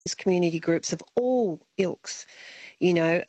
community groups of all ilks, you know,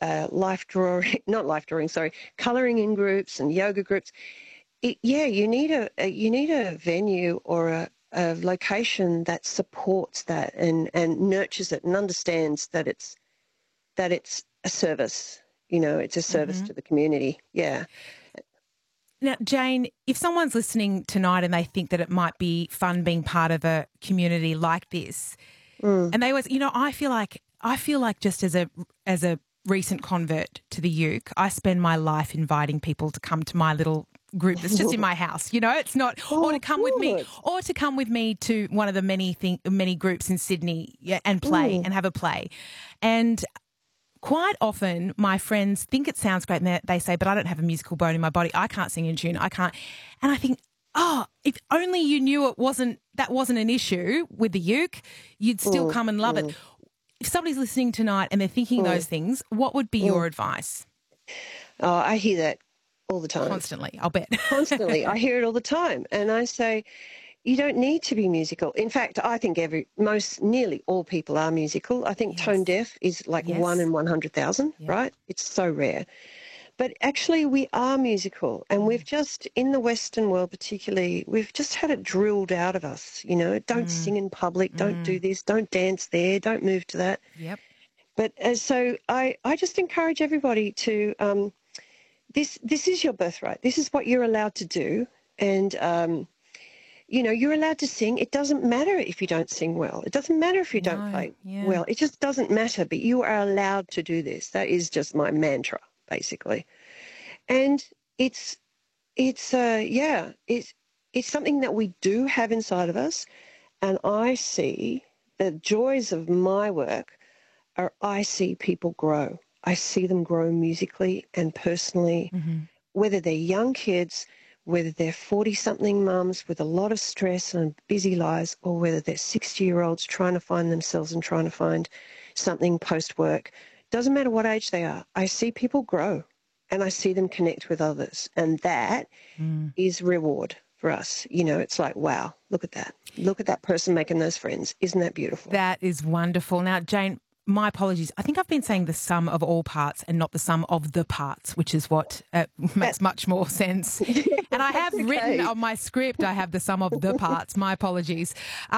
colouring in groups and yoga groups. You need a venue or a location that supports that and nurtures it and understands that it's a service. You know, it's a service to the community. Yeah. Now, Jane, if someone's listening tonight and they think that it might be fun being part of a community like this, and they always, you know, I feel like just as a recent convert to the uke, I spend my life inviting people to come to my little group that's just in my house. You know, it's not or to come with me to one of the many groups in Sydney and play and have a play. And quite often my friends think it sounds great and they say, but I don't have a musical bone in my body. I can't sing in tune. I can't. And I think, if only you knew that wasn't an issue with the uke, you'd still come and love it. If somebody's listening tonight and they're thinking those things, what would be your advice? Oh, I hear that all the time. Constantly, I'll bet. Constantly. I hear it all the time. And I say, you don't need to be musical. In fact, I think nearly all people are musical. I think tone deaf is like 1 in 100,000, right? It's so rare. But actually we are musical, and we've just, in the Western world particularly, we've just had it drilled out of us, you know, don't sing in public, don't do this, don't dance there, don't move to that. Yep. But so I just encourage everybody to, this is your birthright. This is what you're allowed to do. And, you know, you're allowed to sing. It doesn't matter if you don't sing well. It doesn't matter if you don't play well. It just doesn't matter. But you are allowed to do this. That is just my mantra, basically. And it's something that we do have inside of us. And I see the joys of my work I see people grow. I see them grow musically and personally, whether they're young kids, whether they're 40-something mums with a lot of stress and busy lives, or whether they're 60-year-olds trying to find themselves and trying to find something post-work. Doesn't matter what age they are. I see people grow and I see them connect with others. And that is reward for us. You know, it's like, wow, look at that. Look at that person making those friends. Isn't that beautiful? That is wonderful. Now, Jane, my apologies. I think I've been saying the sum of all parts and not the sum of the parts, which is what makes much more sense. And I have written on my script, I have the sum of the parts. My apologies.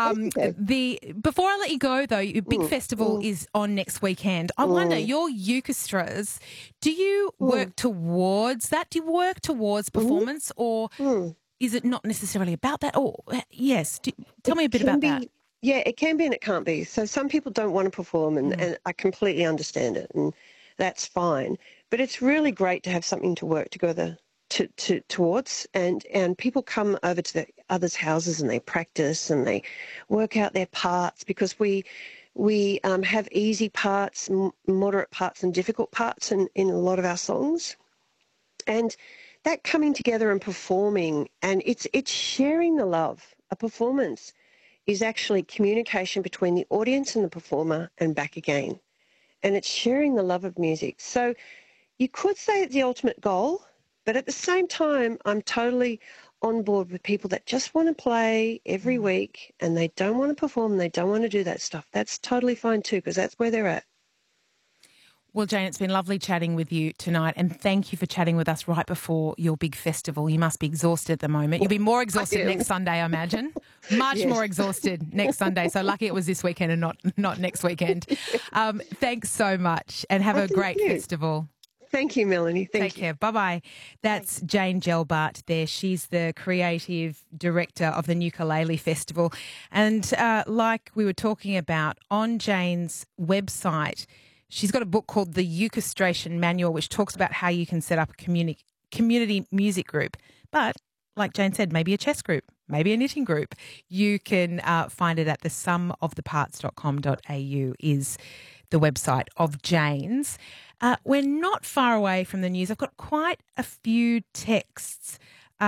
Before I let you go, though, your big festival is on next weekend. I wonder, your Ukestras, do you work towards that? Do you work towards performance, or is it not necessarily about that? Or yes, tell me a bit about that. Yeah, it can be and it can't be. So some people don't want to perform, and I completely understand it, and that's fine. But it's really great to have something to work together towards, and people come over to the others' houses and they practice and they work out their parts, because we have easy parts, moderate parts and difficult parts in a lot of our songs. And that coming together and performing, and it's sharing the love. A performance is actually communication between the audience and the performer and back again. And it's sharing the love of music. So you could say it's the ultimate goal, but at the same time, I'm totally on board with people that just want to play every week and they don't want to perform, they don't want to do that stuff. That's totally fine too, because that's where they're at. Well, Jane, it's been lovely chatting with you tonight, and thank you for chatting with us right before your big festival. You must be exhausted at the moment. You'll be more exhausted next Sunday, I imagine. Much more exhausted next Sunday. So lucky it was this weekend and not next weekend. Thanks so much, and have a great festival. Thank you, Melanie. Take care. Bye-bye. That's Jane Gelbart there. She's the creative director of the Ukulele Festival. And like we were talking about, on Jane's website, she's got a book called The Ukestration Manual, which talks about how you can set up a community music group. But like Jane said, maybe a chess group, maybe a knitting group. You can find it at thesumoftheparts.com.au is the website of Jane's. We're not far away from the news. I've got quite a few texts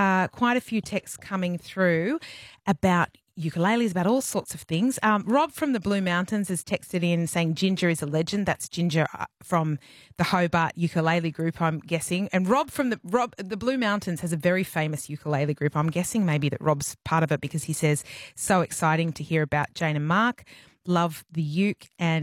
coming through about ukuleles, about all sorts of things. Rob from the Blue Mountains has texted in saying Ginger is a legend. That's Ginger from the Hobart Ukulele Group, I'm guessing. And Rob from the Blue Mountains has a very famous ukulele group. I'm guessing maybe that Rob's part of it, because he says, so exciting to hear about Jane and Mark. Love the uke and